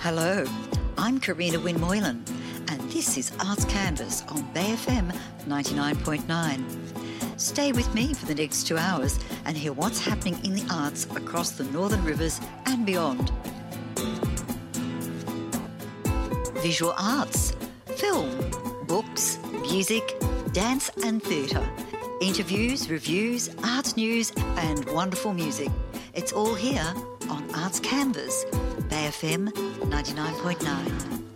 Hello, I'm Karina Wynne Moylan, and this is Arts Canvas on Bay FM 99.9. Stay with me for the next 2 hours and hear what's happening in the arts across the Northern Rivers and beyond. Visual arts, film, books, music, dance and theatre, interviews, reviews, art news and wonderful music. It's all here on Arts Canvas, Bay FM 99.9.